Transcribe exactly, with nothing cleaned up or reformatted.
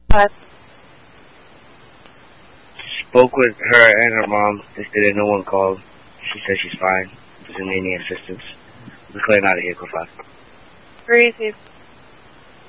What? Spoke with her and her mom. Yesterday, no one called. She says she's fine. Doesn't need any assistance. We're clearing out of here, go fast. Where is it?